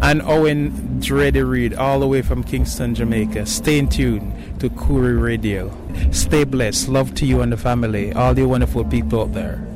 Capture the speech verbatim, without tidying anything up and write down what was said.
and Owen Dreddy Reed, all the way from Kingston, Jamaica. Stay in tune to Koori Radio. Stay blessed. Love to you and the family, all the wonderful people out there.